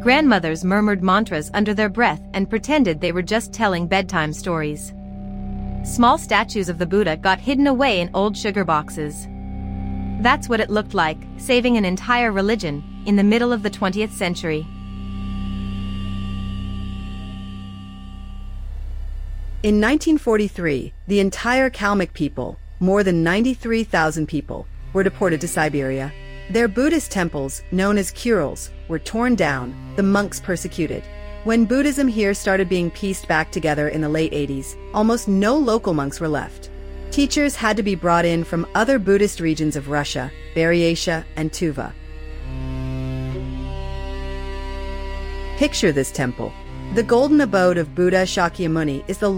Grandmothers murmured mantras under their breath and pretended they were just telling bedtime stories. Small statues of the Buddha got hidden away in old sugar boxes. That's what it looked like, saving an entire religion, in the middle of the 20th century. In 1943, the entire Kalmyk people, more than 93,000 people, were deported to Siberia. Their Buddhist temples, known as Kurils, were torn down, the monks persecuted. When Buddhism here started being pieced back together in the late 80s, almost no local monks were left. Teachers had to be brought in from other Buddhist regions of Russia, Buryatia, and Tuva. Picture this temple. The golden abode of Buddha Shakyamuni is the